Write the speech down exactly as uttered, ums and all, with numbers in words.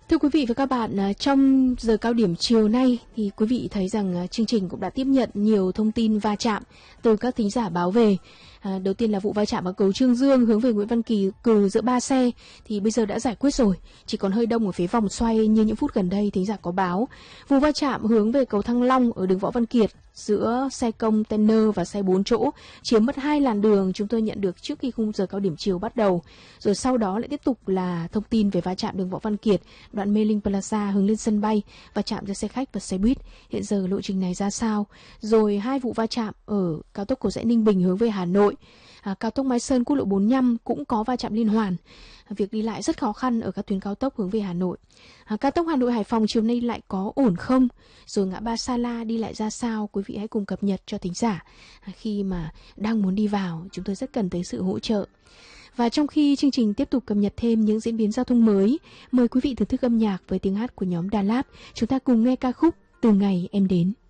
Thưa quý vị và các bạn, trong giờ cao điểm chiều nay thì quý vị thấy rằng chương trình cũng đã tiếp nhận nhiều thông tin va chạm từ các thính giả báo về. À, đầu tiên là vụ va chạm ở cầu Trương Dương hướng về Nguyễn Văn Kỳ Cừ giữa ba xe thì bây giờ đã giải quyết rồi, chỉ còn hơi đông ở phía vòng xoay như những phút gần đây thính giả có báo. Vụ va chạm hướng về cầu Thăng Long ở đường Võ Văn Kiệt giữa xe container và xe bốn chỗ chiếm mất hai làn đường, chúng tôi nhận được trước khi khung giờ cao điểm chiều bắt đầu. Rồi sau đó lại tiếp tục là thông tin về va chạm đường Võ Văn Kiệt, đoạn Mê Linh Plaza hướng lên sân bay và chạm giữa xe khách và xe buýt. Hiện giờ lộ trình này ra sao? Rồi hai vụ va chạm ở cao tốc Cầu Giẽ Ninh Bình hướng về Hà Nội. À, cao tốc Mai Sơn quốc lộ bốn mươi lăm cũng có va chạm liên hoàn. À, việc đi lại rất khó khăn ở các tuyến cao tốc hướng về Hà Nội. À, cao tốc Hà Nội Hải Phòng chiều nay lại có ổn không? Rồi ngã ba Sa La đi lại ra sao? Quý vị hãy cùng cập nhật cho thính giả. À, khi mà đang muốn đi vào, chúng tôi rất cần tới sự hỗ trợ. Và trong khi chương trình tiếp tục cập nhật thêm những diễn biến giao thông mới, mời quý vị thưởng thức âm nhạc với tiếng hát của nhóm Đà Lạt. Chúng ta cùng nghe ca khúc Từ Ngày Em Đến.